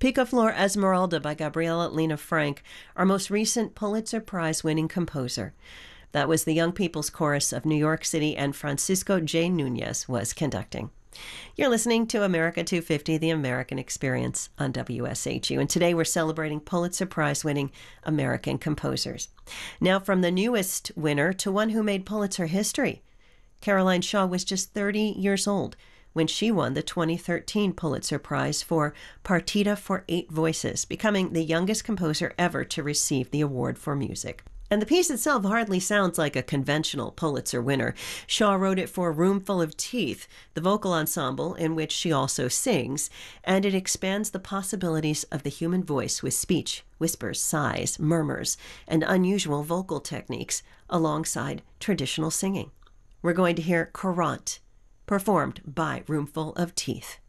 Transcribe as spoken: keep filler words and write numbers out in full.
Picaflor Esmeralda by Gabriela Lena Frank, our most recent Pulitzer Prize-winning composer. That was the Young People's Chorus of New York City, and Francisco J. Nunez was conducting. You're listening to America two fifty, The American Experience on W S H U, and today we're celebrating Pulitzer Prize-winning American composers. Now, from the newest winner to one who made Pulitzer history. Caroline Shaw was just thirty years old when she won the twenty thirteen Pulitzer Prize for Partita for Eight Voices, becoming the youngest composer ever to receive the award for music. And the piece itself hardly sounds like a conventional Pulitzer winner. Shaw wrote it for Roomful of Teeth, the vocal ensemble in which she also sings, and it expands the possibilities of the human voice with speech, whispers, sighs, murmurs, and unusual vocal techniques alongside traditional singing. We're going to hear Courante, performed by Roomful of Teeth.